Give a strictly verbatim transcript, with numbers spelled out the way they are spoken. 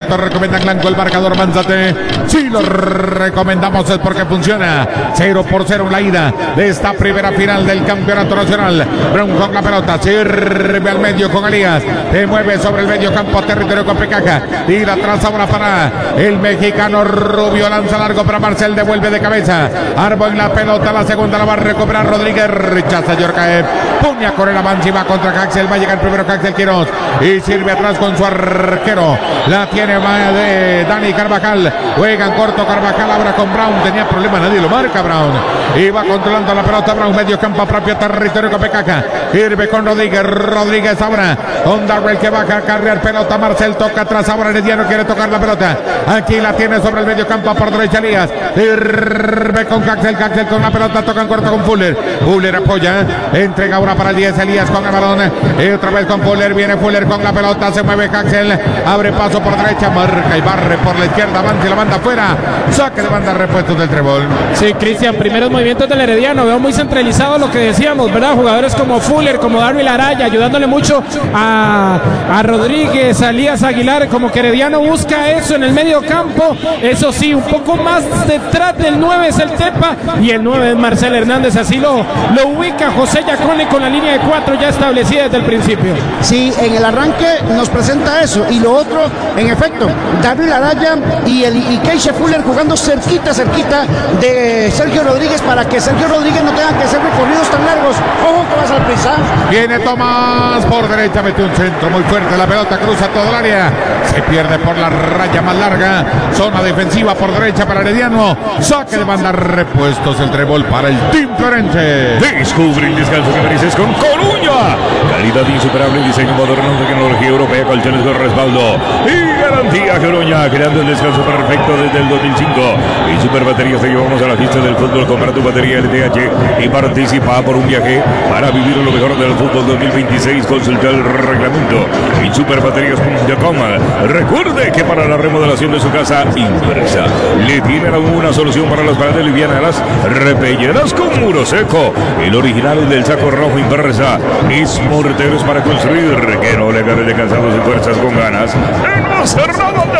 expertos recomiendan blanco el marcador, Manzate. Si lo recomendamos es porque funciona. Cero por cero en la ida de esta primera final del campeonato nacional. Brown con la pelota, sirve al medio con Elías. Se mueve sobre el medio campo, territorio con Pecaja. Tira atrás ahora para el mexicano Rubio. Lanza largo para Marcel, devuelve de cabeza. Arbo en la pelota, la segunda la va a recuperar Rodríguez. Rechaza Yorcaev. Puña con el avance y va contra Caxel. Va a llegar primero Caxel Quiroz. Y sirve atrás con su arquero. La tiene de Dani Carvajal. Juega en corto Carvajal ahora con Brown. Tenía problema, nadie lo marca Brown. Y va controlando la pelota Brown. Medio campo, propio territorio con Pecaja. Sirve con Rodríguez. Rodríguez ahora con Darrell que baja a cargar pelota. Marcel toca atrás. Ahora Herediano quiere tocar la pelota. Aquí la tiene sobre el medio campo por derecha Elías. Sirve con Caxel. Caxel con la pelota. Toca en corto con Fuller. Fuller apoya. Entrega ahora para el diez. Elías con el balón. Y otra vez con Fuller. Viene Fuller con la pelota. Se mueve Caxel. Abre paso por derecha. Marca y barre por la izquierda. Avance la banda afuera. Saque de banda, repuestos del Trébol. Sí, Cristian, primeros movimientos del Herediano. Veo muy centralizado lo que decíamos, ¿verdad? Jugadores como Fuller, como Darwin Araya, ayudándole mucho a, a Rodríguez, a Elías Aguilar. Como que Herediano busca eso en el medio campo. Eso sí, un poco más detrás del nueve es el Tepa. Y el nueve es Marcel Hernández. Así lo, lo ubica José Yacone con la línea de cuatro ya establecida desde el principio. Sí, en el arranque nos presenta eso. Y lo otro, en efecto, Darwin Araya y, el, y Keisha Fuller jugando cerquita, cerquita de Sergio Rodríguez para que Sergio Rodríguez no tenga que hacer recorridos tan largos. Ojo que vas al prisa. Viene Tomás por derecha, mete un centro muy fuerte, la pelota cruza todo el área, se pierde por la raya más larga, zona defensiva por derecha para Herediano, saque de banda, repuestos el Trébol para el Team Florense. Descubre el descanso que mereces con Coruña, calidad insuperable, diseño moderno, tecnología europea, colchones con respaldo y garantía Coruña, creando el descanso perfecto desde el dos mil cinco. En Super Baterías te llevamos a la fiesta del fútbol. Compra tu batería L T H y participa por un viaje para vivir lo mejor del fútbol dos mil veintiséis. Consulta el reglamento en superbaterías punto com. Recuerde que para la remodelación de su casa Inversa le tienen una solución para las paredes livianas repellenas con muro seco. El original del saco rojo Inversa es morteros para construir, que no le gane de cansados y fuerzas con ganas. En